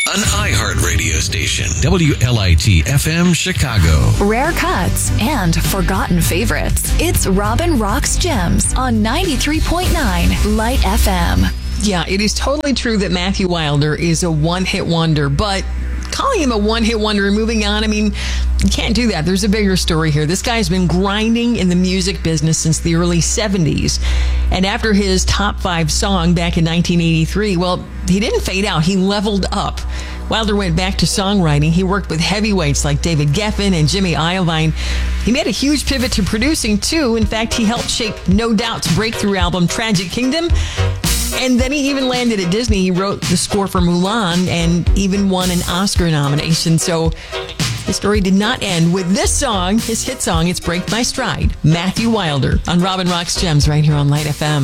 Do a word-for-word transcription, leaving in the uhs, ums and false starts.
an iHeart radio station. W L I T F M Chicago. Rare cuts and forgotten favorites. It's Robin Rocks Gems on ninety-three point nine Light F M. Yeah, it is totally true that Matthew Wilder is a one-hit wonder, but calling him a one-hit wonder and moving on, I mean, you can't do that. There's a bigger story here. This guy's been grinding in the music business since the early seventies. And after his top five song back in nineteen eighty-three, well, he didn't fade out. He leveled up. Wilder went back to songwriting. He worked with heavyweights like David Geffen and Jimmy Iovine. He made a huge pivot to producing, too. In fact, he helped shape No Doubt's breakthrough album, Tragic Kingdom. And then he even landed at Disney. He wrote the score for Mulan and even won an Oscar nomination. So the story did not end with this song, his hit song. It's Break My Stride. Matthew Wilder on Robin Rocks Gems right here on Light F M.